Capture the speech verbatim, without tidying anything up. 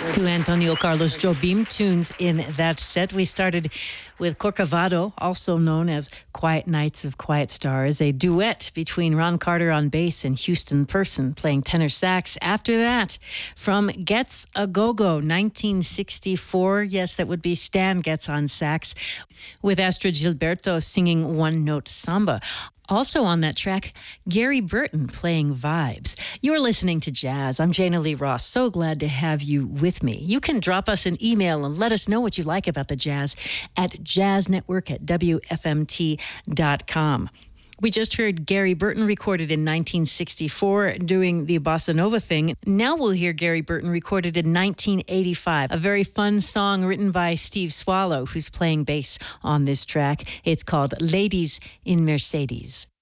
Two Antonio Carlos Jobim tunes in that set. We started with Corcovado, also known as Quiet Nights of Quiet Stars, a duet between Ron Carter on bass and Houston Person playing tenor sax. After that, from Getz a Go-Go, nineteen sixty-four, yes, that would be Stan Getz on sax, with Astrid Gilberto singing One Note Samba. Also on that track, Gary Burton playing Vibes. You're listening to Jazz. I'm Jana Lee Ross. So glad to have you with me. You can drop us an email and let us know what you like about the jazz at jazznetwork at w f m t dot com. We just heard Gary Burton recorded in nineteen sixty-four doing the bossa nova thing. Now we'll hear Gary Burton recorded in nineteen eighty-five, a very fun song written by Steve Swallow, who's playing bass on this track. It's called Ladies in Mercedes.